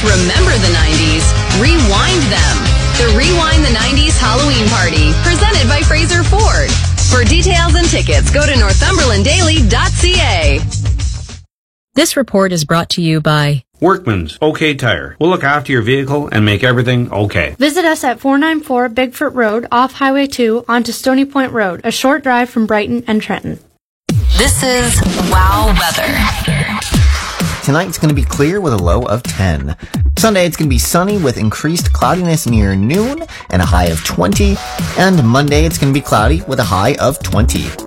Remember the 90s. Rewind them. The Rewind the 90s Halloween Party, presented by Fraser Ford. For details and tickets, go to northumberlanddaily.ca. This report is brought to you by Workman's OK Tire. We'll look after your vehicle and make everything okay. Visit us at 494 Bigfoot Road off Highway 2 onto Stony Point Road, a short drive from Brighton and Trenton. This is Wow Weather. Tonight it's going to be clear with a low of 10. Sunday it's going to be sunny with increased cloudiness near noon and a high of 20. And Monday it's going to be cloudy with a high of 20.